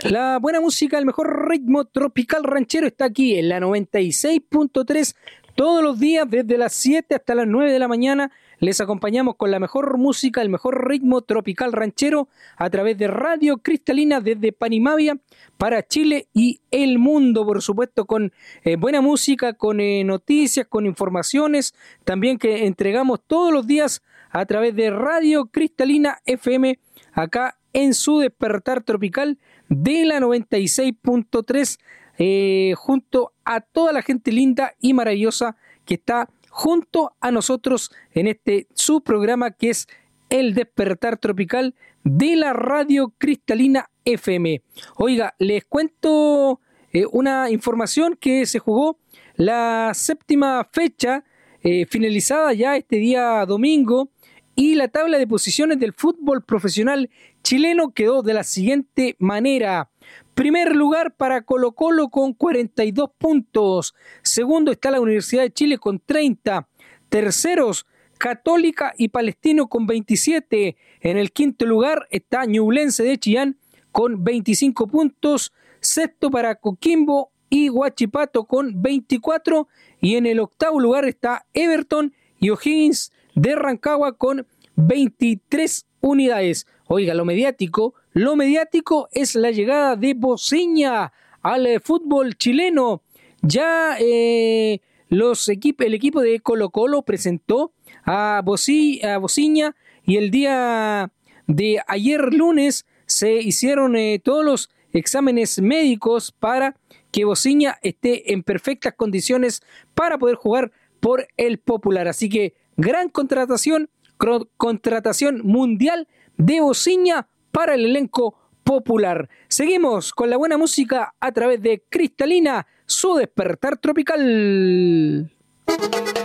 La buena música, el mejor ritmo tropical ranchero está aquí en la 96.3 todos los días desde las 7 hasta las 9 de la mañana. Les acompañamos con la mejor música, el mejor ritmo tropical ranchero a través de Radio Cristalina desde Panimavia para Chile y el mundo, por supuesto, con buena música, con noticias, con informaciones, también que entregamos todos los días a través de Radio Cristalina FM acá en su despertar tropical de la 96.3 junto a toda la gente linda y maravillosa que está junto a nosotros en este su programa que es El Despertar Tropical de la Radio Cristalina FM. Oiga, les cuento una información que se jugó la séptima fecha finalizada ya este día domingo y la tabla de posiciones del fútbol profesional chileno quedó de la siguiente manera. Primer lugar para Colo-Colo con 42 puntos. Segundo está la Universidad de Chile con 30. Terceros, Católica y Palestino con 27. En el quinto lugar está Ñublense de Chillán con 25 puntos. Sexto para Coquimbo y Huachipato con 24. Y en el octavo lugar está Everton y O'Higgins de Rancagua con 23 unidades. Oiga, lo mediático es la llegada de Bociña al fútbol chileno. Ya el equipo de Colo-Colo presentó a Bociña y el día de ayer lunes se hicieron todos los exámenes médicos para que Bociña esté en perfectas condiciones para poder jugar por el Popular. Así que gran contratación mundial de Bociña para el elenco popular. Seguimos con la buena música a través de Cristalina, su despertar tropical.